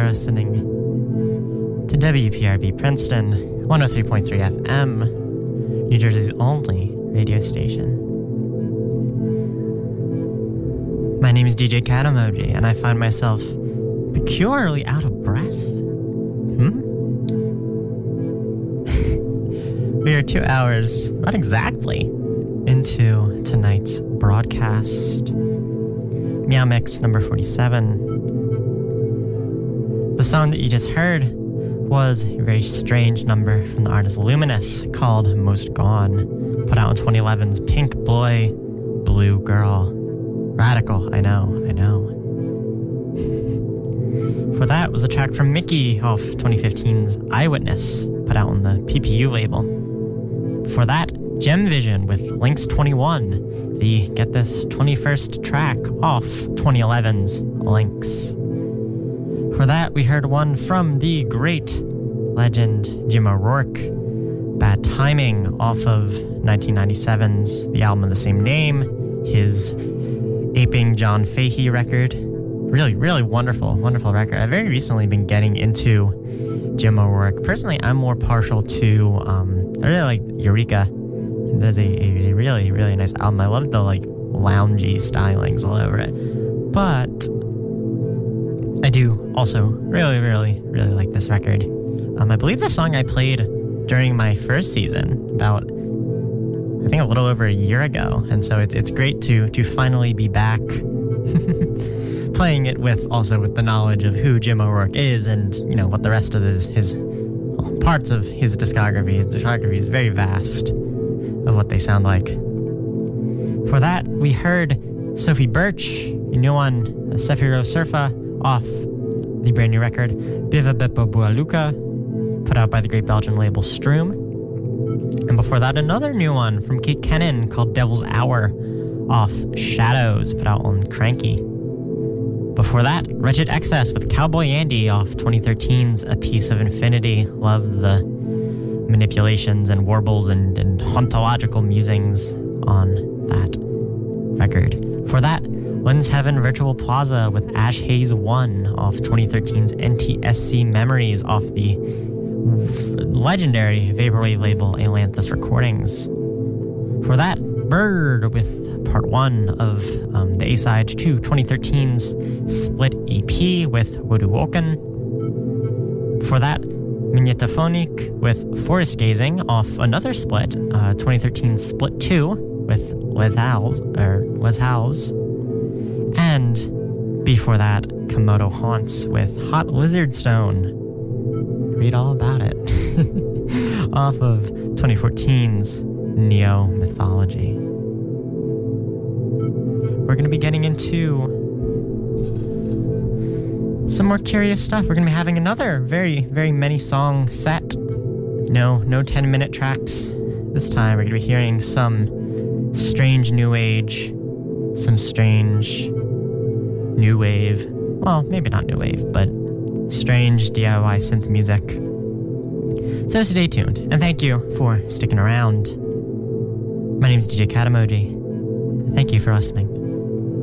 listening to WPRB Princeton, 103.3 FM, New Jersey's only radio station. My name is DJ Cat Emoji, and I find myself peculiarly out of breath. We are 2 hours, not exactly, into tonight's broadcast. Meow Mix number 47. The song that you just heard was a very strange number from the artist Luminous called Most Gone, put out in 2011's Pink Boy, Blue Girl. Radical, I know. For that was a track from Mickey off 2015's Eyewitness, put out on the PPU label. For that, Gem Vision with Lynx 21, the, get this, 21st track off 2011's Lynx. For that, we heard one from the great legend Jim O'Rourke, Bad Timing, off of 1997's The Album of the Same Name, his aping John Fahey record. Really, really wonderful record. I've very recently been getting into Jim O'Rourke. Personally, I'm more partial to, I really like Eureka. That is a really, really nice album. I love the, loungy stylings all over it. But I do also really, really, really like this record. I believe the song I played during my first season, about, I think, a little over a year ago. And so it's great to finally be back playing it with the knowledge of who Jim O'Rourke is and, what the rest of his parts of his discography. His discography is very vast of what they sound like. For that, we heard Sophie Birch, a new one, Sefiro Surfa, off the brand new record Biva Beppo Bualuka, put out by the great Belgian label Stroom. And before that, another new one from Kate Kennan called Devil's Hour, off Shadows, put out on Cranky. Before that, Wretched Excess with Cowboy Andy off 2013's A Piece of Infinity. Love the manipulations and warbles and hauntological musings on that record. For that, Lynn's Heaven Virtual Plaza with Ash Haze 1 off 2013's NTSC Memories off the legendary vaporwave label Atlantis Recordings. For that, Bird with part 1 of the A-side to 2013's Split EP with Woduwoken. For that, Magnetophonic with Forest Gazing off another split, 2013 Split 2 with Les Howes. And before that, Komodo Haunts with Hot Lizard Stone. Read all about it. Off of 2014's Neo Mythology. We're going to be getting into some more curious stuff. We're going to be having another very, very many song set. No 10-minute tracks this time. We're going to be hearing some strange new age, some strange new wave. Well, maybe not new wave, but strange DIY synth music. So stay tuned, and thank you for sticking around. My name is DJ Cat Emoji. Thank you for listening.